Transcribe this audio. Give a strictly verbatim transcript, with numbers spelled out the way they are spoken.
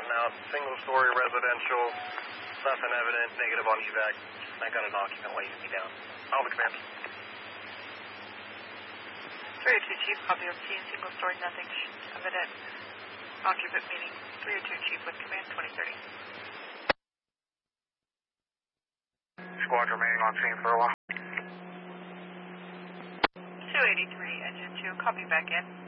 in and out. Single story residential. Nothing evident. Negative on evac. I got an occupant waving me down. All the commands. three oh two Chief, copy over T and single story, nothing evident. Occupant meeting three oh two Chief with command twenty thirty. Squad remaining on scene for a while. two eighty-three, engine two, copy back in.